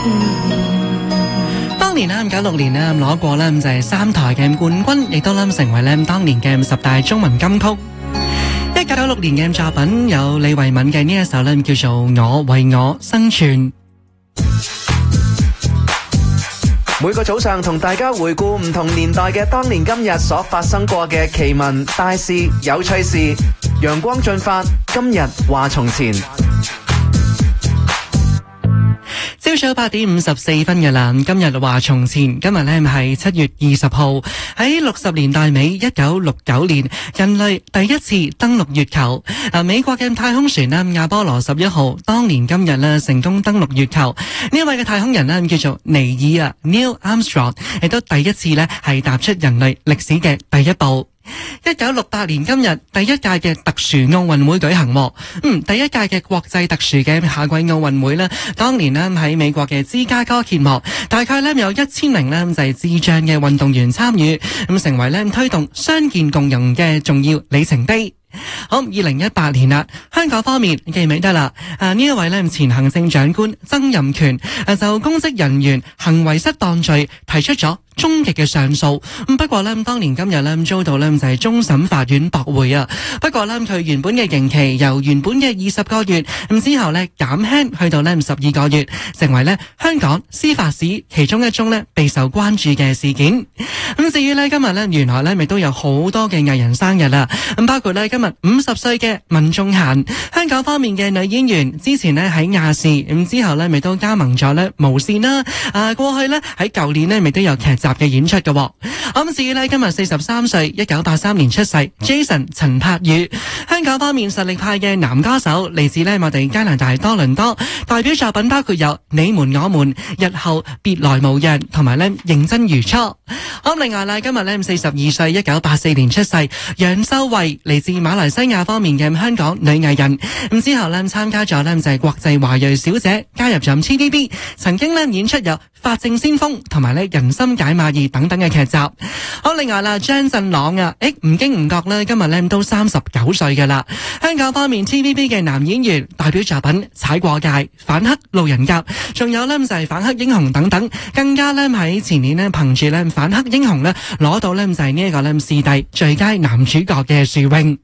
當年咧96年咧攞過咧就係3台嘅冠軍，亦都咧成為咧當年嘅10大中文金曲。1996年嘅作品有李慧敏嘅呢一首咧叫做《我為我生存》。 每個早上同大家回顧唔同年代嘅當年今日所發生過嘅奇聞大事有趣事，陽光進發，今日話從前。 朝早8點54分嘅啦，今日話從前，今日呢係7月20號，喺60年代尾1969年，人類第一次登陸月球。美國嘅太空船阿波羅11號，當年今日呢成功登陸月球。呢一位嘅太空人呢叫做尼爾Neil Armstrong， 亦都第一次呢係踏出人類歷史嘅第一步。1968年今日，第一屆嘅特殊奧運會舉行。第一屆嘅國際特殊嘅夏季奧運會呢，當年呢喺美國嘅芝加哥揭幕，大概呢有1000名呢就係智障嘅運動員參與，咁成為呢推動傷健共融嘅重要里程碑。好，2018年啦，香港方面記唔記得啦？呢一位呢前行政長官曾蔭權就公職人員行為失當罪提出咗終極嘅上訴。不過呢，當年今日呢遭到呢就係終審法院駁回啊。不過呢，佢原本嘅刑期由原本嘅20個月，之後呢減輕去到呢12個月，成為呢香港司法史其中一宗呢備受關注嘅事件。至於呢今日呢原來呢亦都有好多嘅藝人生日啦。包括呢今日50歲嘅文仲嫻，香港方面嘅女演員，之前呢喺亞視，之後呢亦都加盟咗呢無綫啦。過去呢喺舊年呢亦都有劇集嘅演出嘅。至於呢今日43歲1983年出世 Jason 陳柏宇，香港方面實力派嘅男歌手，嚟自呢我哋加拿大多倫多，代表作品包括有你們我們、日後別來無恙同埋呢認真如初。另外呢今日呢42歲1984年出世楊秀慧，嚟自馬來西亞方面嘅香港女藝人，之後呢參加咗呢就係國際華裔小姐，加入咗 TVB， 曾經呢演出有《法證先鋒》同埋呢《人心解碼2》等等嘅劇集。另外啦，張振朗啊，唔經唔覺呢今日呢都39歲㗎啦。香港方面 TVB 嘅男演員，代表作品《踩過界》、《反黑路人甲》，仲有呢就係《反黑英雄》等等，更加呢喺前年呢憑住呢《反黑英雄》呢攞到呢就係呢一個呢視帝最佳男主角嘅殊榮。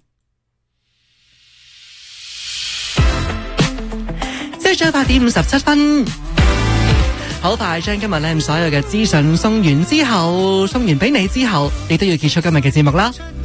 朝早8點57分，好快將今日呢所有嘅資訊送完俾你之後，你都要結束今日嘅節目啦。